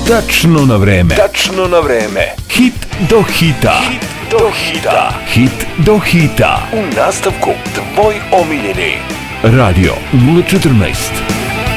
Tačno na vreme. Tačno na vreme. Hit do hita. Hit do hita. Hit do hita. U nastavku tvoj omiljeni Radio 014.